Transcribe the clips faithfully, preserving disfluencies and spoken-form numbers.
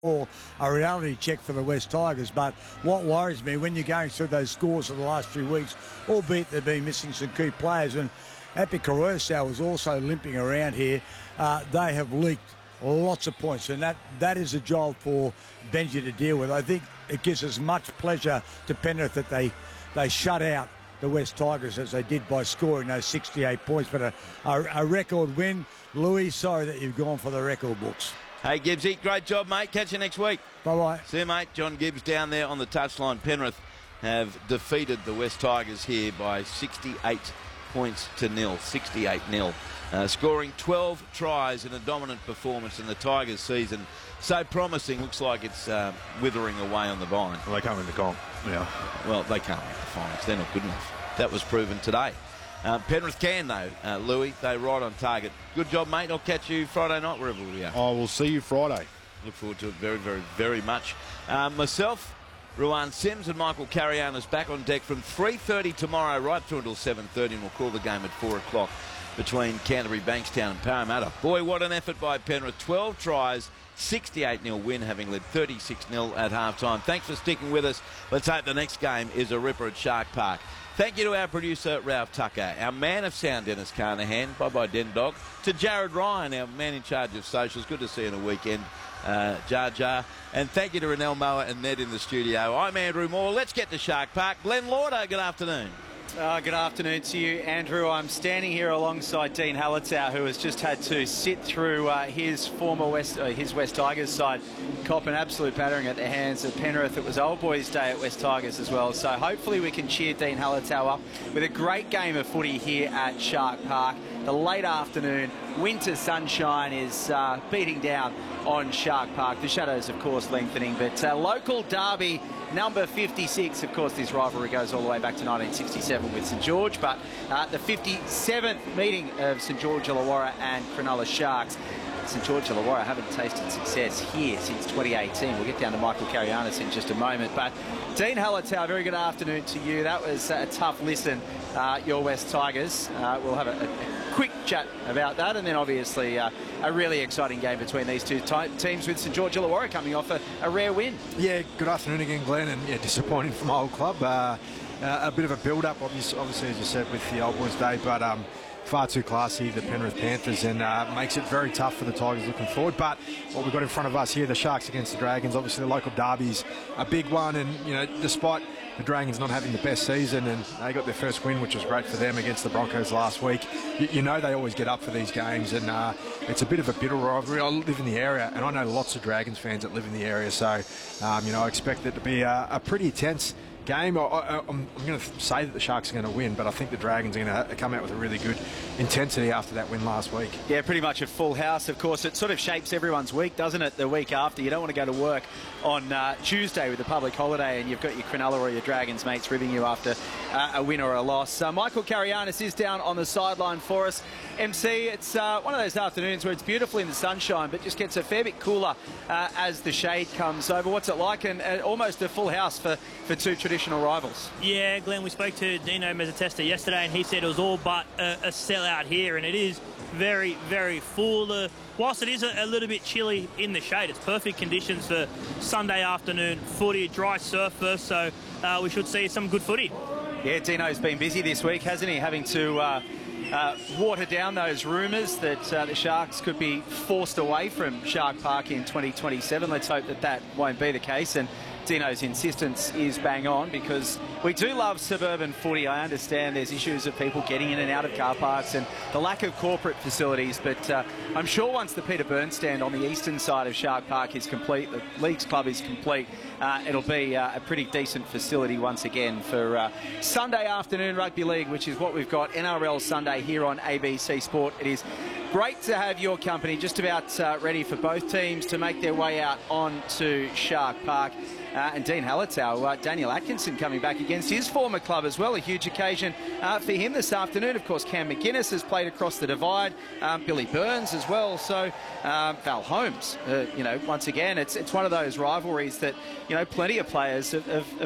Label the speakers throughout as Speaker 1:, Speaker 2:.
Speaker 1: or a reality check for the West Tigers. But what worries me, when you're going through those scores for the last few weeks, albeit they've been missing some key players, and Api Koroisau was also limping around here, uh, they have leaked lots of points, and that, that is a job for Benji to deal with. I think it gives as much pleasure to Penrith that they, they shut out the West Tigers as they did by scoring those sixty-eight points. But a, a, a record win. Louis, sorry that you've gone for the record books.
Speaker 2: Hey, Gibbsy, great job, mate. Catch you next week.
Speaker 1: Bye-bye.
Speaker 2: See you, mate. John Gibbs down there on the touchline. Penrith have defeated the West Tigers here by sixty-eight points to nil. sixty-eight nil. Uh, scoring twelve tries in a dominant performance in the Tigers season. So promising. Looks like it's uh, withering away on the vine.
Speaker 3: Well, they can't win the comp. Yeah.
Speaker 2: Well, they can't make the finals. They're not good enough. That was proven today. Uh, Penrith can, though, uh, Louis. They're right on target. Good job, mate. I'll catch you Friday night, wherever we are.
Speaker 3: I will see you Friday.
Speaker 2: Look forward to it very, very, very much. Um, myself, Ruan Sims and Michael Carianis back on deck from three thirty tomorrow right through until seven thirty, and we'll call the game at four o'clock between Canterbury, Bankstown and Parramatta. Boy, what an effort by Penrith. twelve tries, sixty-eight nil win, having led thirty-six nil at half-time. Thanks for sticking with us. Let's hope the next game is a ripper at Shark Park. Thank you to our producer, Ralph Tucker, our man of sound, Dennis Carnahan. Bye-bye, Den Dog. To Jared Ryan, our man in charge of socials. Good to see you on a weekend, uh, Jar Jar. And thank you to Renell Moa and Ned in the studio. I'm Andrew Moore. Let's get to Shark Park. Glenn Lauder, good afternoon.
Speaker 4: Uh, good afternoon to you, Andrew. I'm standing here alongside Dean Hallertau, who has just had to sit through uh, his former West, uh, his West Tigers side, cop an absolute battering at the hands of Penrith. It was Old Boys Day at West Tigers as well, so hopefully we can cheer Dean Hallertau up with a great game of footy here at Shark Park. The late afternoon winter sunshine is uh, beating down on Shark Park. The shadows, of course, lengthening, but uh, local derby number fifty-six. Of course, this rivalry goes all the way back to nineteen sixty-seven with St George, but uh, the fifty-seventh meeting of St George Illawarra and Cronulla Sharks. St George Illawarra haven't tasted success here since twenty eighteen. We'll get down to Michael Carianis in just a moment. But Dean Hallertau, very good afternoon to you. That was a tough listen, uh, your West Tigers. Uh, we'll have a, a quick chat about that, and then obviously uh, a really exciting game between these two teams, with St George Illawarra coming off a, a rare win.
Speaker 5: Yeah, good afternoon again, Glenn, and yeah, disappointing from my old club. Uh, uh, a bit of a build-up, obviously, obviously, as you said, with the Old Boys Day, but um, far too classy, the Penrith Panthers, and uh, makes it very tough for the Tigers looking forward. But what we've got in front of us here, the Sharks against the Dragons, obviously the local derby's a big one, and you know, despite the Dragons not having the best season, and they got their first win, which was great for them against the Broncos last week. You, you know they always get up for these games, and uh, it's a bit of a bitter rivalry. I live in the area, and I know lots of Dragons fans that live in the area, so um, you know, I expect it to be a, a pretty tense game. I, I, I'm, I'm going to say that the Sharks are going to win, but I think the Dragons are going to come out with a really good intensity after that win last week.
Speaker 4: Yeah, pretty much a full house. Of course, it sort of shapes everyone's week, doesn't it, the week after? You don't want to go to work on uh, Tuesday with a public holiday and you've got your Cronulla or your Dragons mates ribbing you after uh, a win or a loss. Uh, Michael Carianis is down on the sideline for us. M C, it's uh, one of those afternoons where it's beautiful in the sunshine, but just gets a fair bit cooler uh, as the shade comes over. What's it like? And uh, almost a full house for, for two traditional rivals.
Speaker 6: Yeah, Glenn, we spoke to Dino Mezzatesta yesterday, and he said it was all but a, a sellout here, and it is very, very full. Uh, whilst it is a, a little bit chilly in the shade, it's perfect conditions for Sunday afternoon footy, dry surface, so uh, we should see some good footy.
Speaker 4: Yeah, Dino's been busy this week, hasn't he? Having to uh, uh, water down those rumours that uh, the Sharks could be forced away from Shark Park in twenty twenty-seven. Let's hope that that won't be the case. And Dino's insistence is bang on, because we do love suburban footy. I understand there's issues of people getting in and out of car parks and the lack of corporate facilities, but uh, I'm sure once the Peter Burns stand on the eastern side of Shark Park is complete, the Leagues Club is complete, uh, it'll be uh, a pretty decent facility once again for uh, Sunday afternoon rugby league, which is what we've got, N R L Sunday here on A B C Sport. It is great to have your company, just about uh, ready for both teams to make their way out onto Shark Park. Uh, and Dean Hallertau, uh, Daniel Atkinson coming back against his former club as well. A huge occasion uh, for him this afternoon. Of course, Cam McGuinness has played across the divide. Um, Billy Burns as well. So um, Val Holmes, uh, you know, once again, it's it's one of those rivalries that, you know, plenty of players have, have, have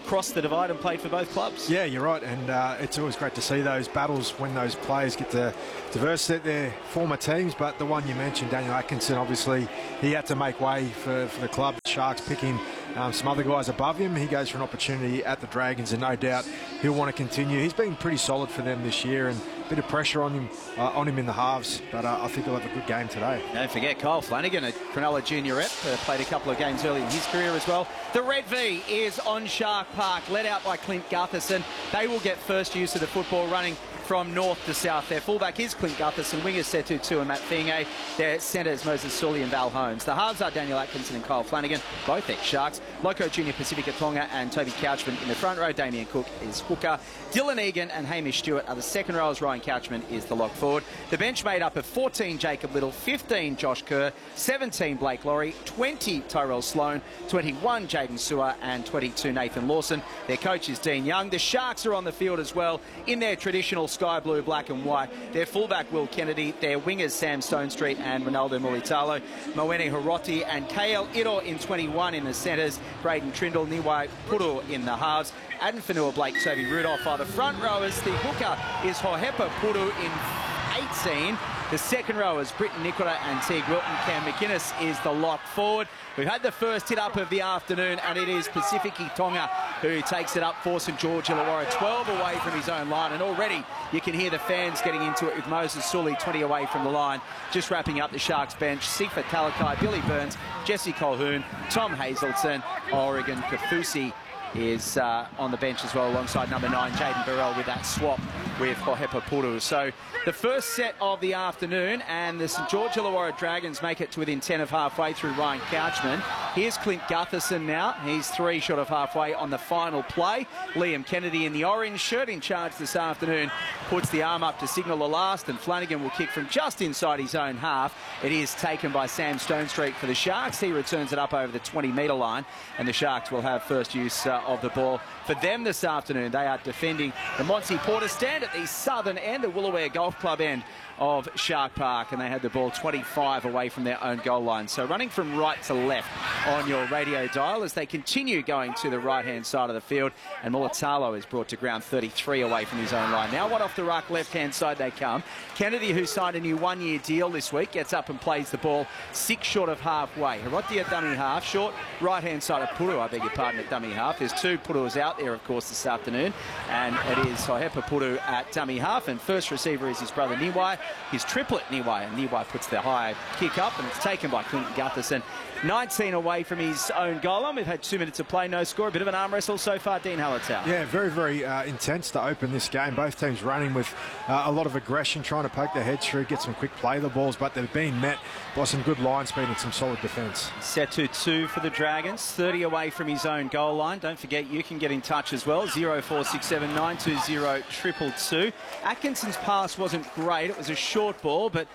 Speaker 4: crossed the divide and played for both clubs.
Speaker 5: Yeah, you're right, and uh, it's always great to see those battles when those players get to diverse their former teams. But the one you mentioned, Daniel Atkinson, obviously he had to make way for, for the club. The Sharks picking um, some other guys above him. He goes for an opportunity at the Dragons, and no doubt he'll want to continue. He's been pretty solid for them this year, and a bit of pressure on him uh, on him in the halves, but uh, I think he'll have a good game today.
Speaker 4: Don't forget Kyle Flanagan, a Cronulla junior rep, uh, played a couple of games early in his career as well. The Red V is on Shark Park, led out by Clint Gutherson. They will get first use of the football, running from north to south. Their fullback is Clint Gutherson, wingers Setu Tu and Matt Finge. Their centres Moses Sully and Val Holmes. The halves are Daniel Atkinson and Kyle Flanagan, both ex-Sharks. Loco Junior Pacifica Tonga and Toby Couchman in the front row. Damien Cook is hooker. Dylan Egan and Hamish Stewart are the second rows. Ryan Couchman is the lock forward. The bench made up of fourteen Jacob Little, fifteen Josh Kerr, seventeen Blake Laurie, twenty Tyrell Sloan, twenty-one Jaden Sewer and twenty-two Nathan Lawson. Their coach is Dean Young. The Sharks are on the field as well in their traditional sky blue, black and white. Their fullback Will Kennedy, their wingers Sam Stonestreet and Ronaldo Mulitalo, Moeni Hiroti and K L Ito in twenty-one in the centres, Braden Trindle, Niwai Puru in the halves, Adam Fanua, Blake, Toby Rudolph are the front rowers. The hooker is Hohepa Puru in eighteen. The second rowers, Britton Nicola and Teague Wilton. Cam McInnes is the lock forward. We've had the first hit up of the afternoon, and it is Pacifici Tonga who takes it up for St George Illawarra, twelve away from his own line, and already you can hear the fans getting into it with Moses Sully twenty away from the line. Just wrapping up the Sharks bench, Sifa Talakai, Billy Burns, Jesse Colhoun, Tom Hazelton, Oregon Kafusi is uh, on the bench as well, alongside number nine, Jaden Burrell, with that swap with Hohepa Puru. So the first set of the afternoon, and the St George Illawarra Dragons make it to within ten of halfway through Ryan Couchman. Here's Clint Gutherson now. He's three short of halfway on the final play. Liam Kennedy in the orange shirt in charge this afternoon puts the arm up to signal the last, and Flanagan will kick from just inside his own half. It is taken by Sam Stonestreet for the Sharks. He returns it up over the twenty metre line, and the Sharks will have first use uh, of the ball for them this afternoon. They are defending the Monty Porter stand at the southern end, the Woolooware Golf Club end of Shark Park, and they had the ball twenty-five away from their own goal line. So running from right to left on your radio dial as they continue going to the right-hand side of the field, and Mulitalo is brought to ground thirty-three away from his own line. Now one off the ruck, left-hand side they come. Kennedy, who signed a new one-year deal this week, gets up and plays the ball six short of halfway. Hiroti at dummy half, short right-hand side of Puru, I beg your pardon, at dummy half. There's two Purus out there, of course, this afternoon, and it is Hohepa Puru at dummy half, and first receiver is his brother Niwai, his triplet Niwai, and Niwai puts the high kick up, and it's taken by Clinton Gutherson. nineteen away from his own goal line. We've had two minutes of play, no score. A bit of an arm wrestle so far, Dean Hallertau.
Speaker 5: Yeah, very, very uh, intense to open this game. Both teams running with uh, a lot of aggression, trying to poke their heads through, get some quick play the balls, but they've been met by some good line speed and some solid defence. Setu
Speaker 4: Tu for the Dragons, thirty away from his own goal line. Don't forget, you can get in touch as well, zero four six seven nine two zero two two two. Atkinson's pass wasn't great. It was a short ball, but